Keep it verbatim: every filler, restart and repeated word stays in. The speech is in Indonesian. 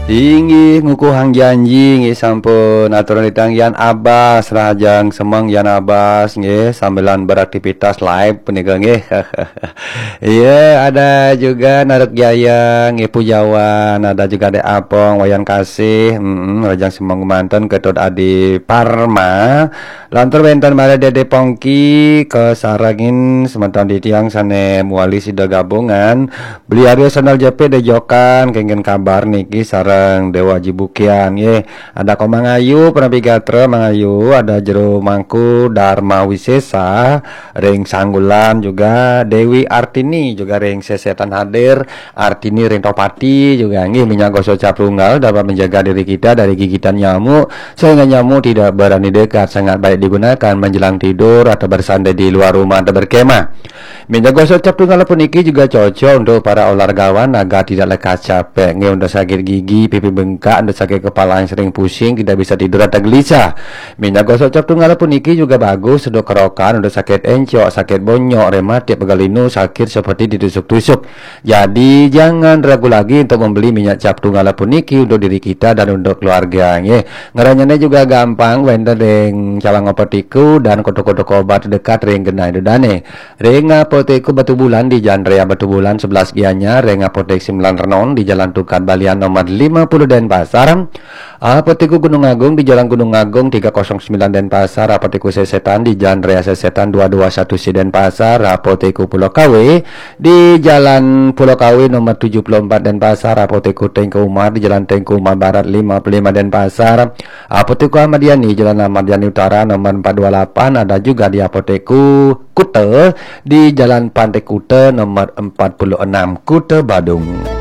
Tinggi ngukuhang janji nggih sampun aturan ditanggian Abbas Rajang Semeng Yan Abbas nggih sambilan beraktivitas live punika nggih. Iya, ada juga Narek Jaya nggih Pujawan, ada juga Dek Apong Wayan Kasih, mm, Rajang Semeng manten Ketut Adi Parma. Lantur benten mare Dede Pongki ke sarangin sementan di tiang sane muali sida gabungan. Beli Aryo Sandal J P Dejokan kengken kabar niki sareng Dewa Jibukian ye. Ada Komang Ayu Prabi Gatra Mangayu, ada Jero Mangku Dharma Wisesa ring Sanggulan, juga Dewi Artini juga ring sesetan hadir, Artini ring Topati juga nggih minyak gosok caprunggal dapat menjaga diri kita dari gigitan nyamuk sehingga nyamuk tidak berani dekat, sangat baik digunakan menjelang tidur atau bersandai di luar rumah atau berkemah. Minyak gosok cap tunggal puniki juga cocok untuk para olahragawan agar tidak lekas capek nggih, untuk sakit gigi, pipi bengkak, untuk sakit kepala yang sering pusing, tidak bisa tidur atau gelisah. Minyak gosok cap tunggal puniki juga bagus untuk kerokan, untuk sakit encok, sakit bonyok, rematik, pegalinu, sakit seperti ditusuk-tusuk. Jadi jangan ragu lagi untuk membeli minyak cap tunggal puniki untuk diri kita dan untuk keluarga nggih. Ngeranyane juga gampang, wenten ring calang apotiku dan kodok-kodok obat dekat ring genai dedane. Ring apoteku Batu Bulan di Jalan Raya Batu Bulan sebelas Gianyar, ring apotek sembilan Renon di Jalan Tukat Balian nomor lima puluh Denpasar. Apoteku Gunung Agung di Jalan Gunung Agung tiga nol sembilan Denpasar. Apoteku Sesetan di Jalan Raya Sesetan dua dua satu si Denpasar. Apoteku Pulau K W di Jalan Pulau K W nomor tujuh puluh empat Denpasar. Apoteku Tengku Umar di Jalan Tengku Umar Barat lima puluh lima Denpasar. Apoteku Ahmad Yani Jalan Ahmad Yani Utara nomor empat dua delapan. Ada juga di apoteku Kute di Jalan Pantai Kute nomor empat puluh enam Kute Badung.